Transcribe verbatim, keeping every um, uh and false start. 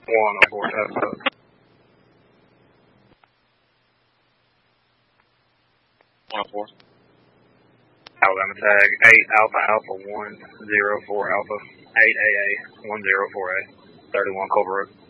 One on board. Uh, one on four. Alabama tag eight Alpha Alpha one zero four Alpha eight A A one zero four A thirty one Culver Road.